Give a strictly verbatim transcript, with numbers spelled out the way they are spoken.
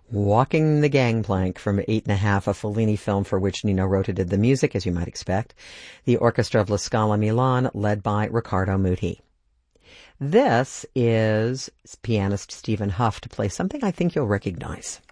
Walking the Gangplank from Eight and a Half, a Fellini film for which Nino Rota did the music, as you might expect. The Orchestra of La Scala Milan, led by Riccardo Muti. This is pianist Stephen Huff to play something I think you'll recognize.